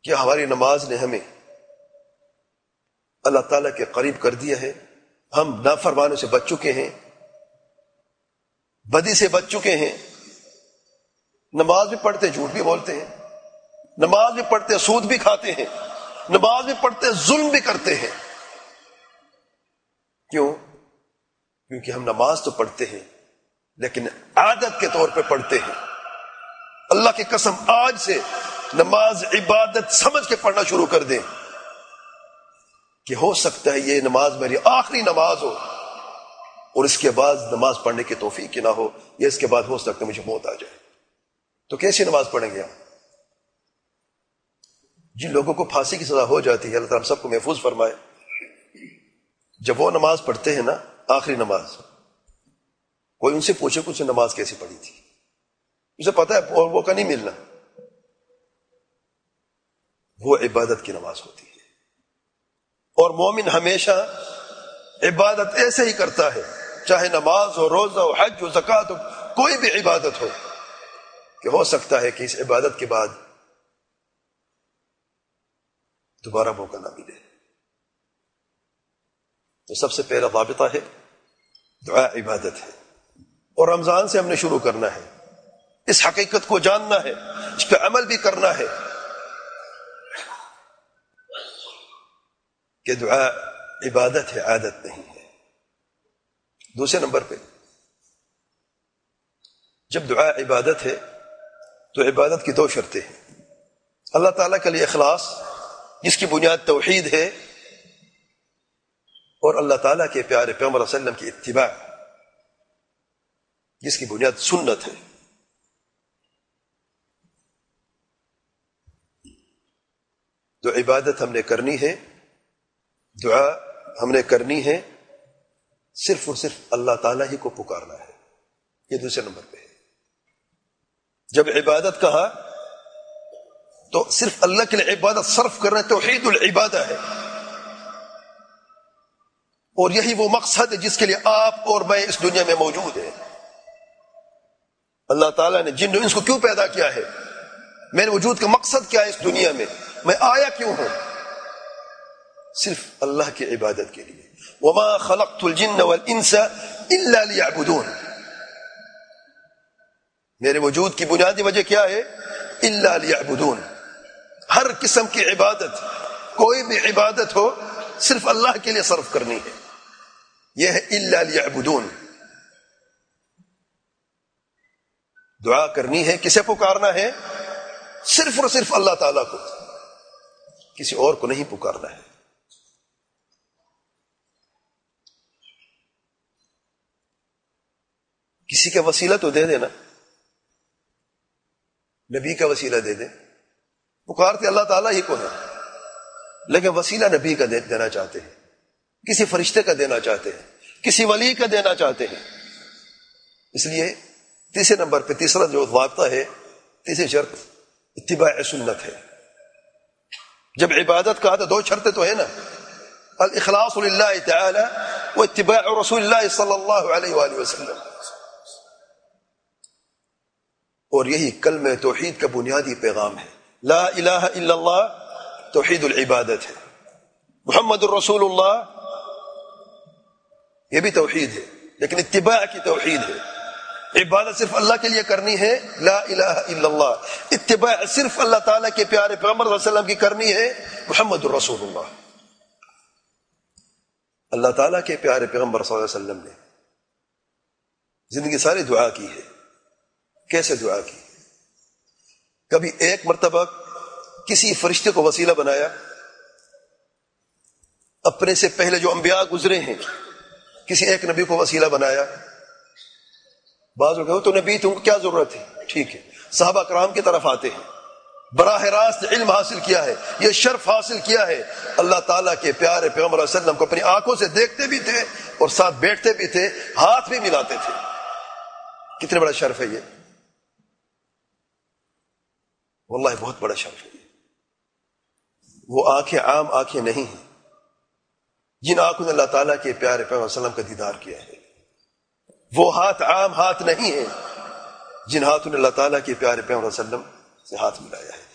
کہ ہماری نماز نے ہمیں اللہ تعالیٰ کے قریب کر دیا ہے. ہم نافرمانوں سے بچ چکے ہیں, بدی سے بچ چکے ہیں. نماز بھی پڑھتے جھوٹ بھی بولتے ہیں, نماز بھی پڑھتے سود بھی کھاتے ہیں, نماز بھی پڑھتے ظلم بھی کرتے ہیں. کیوں؟ کیونکہ ہم نماز تو پڑھتے ہیں لیکن عادت کے طور پہ پڑھتے ہیں. اللہ کی قسم آج سے نماز عبادت سمجھ کے پڑھنا شروع کر دیں کہ ہو سکتا ہے یہ نماز میری آخری نماز ہو اور اس کے بعد نماز پڑھنے کی توفیق نہ ہو, یا اس کے بعد ہو سکتا ہے مجھے موت آ جائے. تو کیسی نماز پڑھیں گے ہم؟ جن لوگوں کو پھانسی کی سزا ہو جاتی ہے, اللہ تعالیٰ ہم سب کو محفوظ فرمائے, جب وہ نماز پڑھتے ہیں نا آخری نماز, کوئی ان سے پوچھے کچھ نماز کیسی پڑھی تھی, اسے پتا ہے اور موقع نہیں ملنا. وہ عبادت کی نماز ہوتی ہے. اور مومن ہمیشہ عبادت ایسے ہی کرتا ہے, چاہے نماز ہو, روزہ ہو, حج ہو, زکوٰۃ ہو, کوئی بھی عبادت ہو, کہ ہو سکتا ہے کہ اس عبادت کے بعد دوبارہ موقع نہ ملے. تو سب سے پہلا ضابطہ ہے دعا عبادت ہے, اور رمضان سے ہم نے شروع کرنا ہے. اس حقیقت کو جاننا ہے, اس پہ عمل بھی کرنا ہے کہ دعا عبادت ہے, عادت نہیں ہے. دوسرے نمبر پہ جب دعا عبادت ہے تو عبادت کی دو شرطیں ہیں. اللہ تعالیٰ کے لیے اخلاص جس کی بنیاد توحید ہے, اور اللہ تعالیٰ کے پیارے پیغمبر صلی اللہ علیہ وسلم کی اتباع جس کی بنیاد سنت ہے. تو عبادت ہم نے کرنی ہے, دعا ہم نے کرنی ہے, صرف اور صرف اللہ تعالیٰ ہی کو پکارنا ہے. یہ دوسرے نمبر پہ ہے. جب عبادت کہا تو صرف اللہ کے لیے عبادت صرف کرنا توحید العبادہ ہے, اور یہی وہ مقصد ہے جس کے لیے آپ اور میں اس دنیا میں موجود ہیں. اللہ تعالیٰ نے جن و انس کو کیوں پیدا کیا ہے, میرے وجود کا مقصد کیا ہے اس دنیا میں آیا کیوں ہوں؟ صرف اللہ کی عبادت کے لیے. وما خلقت الجن والانس الا ليعبدون. میرے وجود کی بنیادی وجہ کیا ہے؟ الا ليعبدون. ہر قسم کی عبادت, کوئی بھی عبادت ہو, صرف اللہ کے لیے صرف کرنی ہے. یہ ہے الا ليعبدون. دعا کرنی ہے, کسے پکارنا ہے؟ صرف اور صرف اللہ تعالیٰ کو, کسی اور کو نہیں پکارنا ہے. کسی کا وسیلہ تو دے دینا, نبی کا وسیلہ دے دے. پکارتے اللہ تعالیٰ ہی کو ہے, لیکن وسیلہ نبی کا دینا چاہتے ہیں, کسی فرشتے کا دینا چاہتے ہیں, کسی ولی کا دینا چاہتے ہیں. اس لیے تیسرے نمبر پہ تیسرا جو ضابطہ ہے, تیسری شرط اتباع سنت ہے. جب عبادت کا تو دو شرطیں تو ہے نا, الاخلاص للہ تعالی و اتباع رسول اللہ صلی اللہ علیہ وآلہ وسلم. اور یہی کلمہ توحید کا بنیادی پیغام ہے. لا الہ الا اللہ توحید العبادت ہے, محمد الرسول اللہ یہ بھی توحید ہے, لیکن اتباع کی توحید ہے. عبادت صرف اللہ کے لیے کرنی ہے, لا الہ الا اللہ. اتباع صرف اللہ تعالیٰ کے پیارے پیغمبر صلی اللہ علیہ وسلم کی کرنی ہے, محمد الرسول اللہ. اللہ تعالیٰ کے پیارے پیغمبر صلی اللہ علیہ وسلم نے زندگی ساری دعا کی ہے. کیسے دعا کی؟ کبھی ایک مرتبہ کسی فرشتے کو وسیلہ بنایا, اپنے سے پہلے جو انبیاء گزرے ہیں کسی ایک نبی کو وسیلہ بنایا. بعض لوگ تو نبی تم کو کیا ضرورت ہے, ٹھیک ہے, صحابہ کرام کی طرف آتے ہیں, براہ راست علم حاصل کیا ہے, یہ شرف حاصل کیا ہے. اللہ تعالیٰ کے پیارے پیغمبر صلی اللہ علیہ وسلم کو اپنی آنکھوں سے دیکھتے بھی تھے اور ساتھ بیٹھتے بھی تھے, ہاتھ بھی ملاتے تھے. کتنے بڑا شرف ہے یہ, واللہ بہت بڑا شرف ہے. وہ آنکھیں عام آنکھیں نہیں ہیں جن آنکھوں نے اللہ تعالیٰ کے پیارے پیغمبر صلی اللہ علیہ وسلم کا دیدار کیا ہے. وہ ہاتھ عام ہاتھ نہیں ہیں جن ہاتھوں نے اللہ تعالیٰ کے پیارے پیغمبر صلی اللہ علیہ وسلم سے ہاتھ ملایا ہے.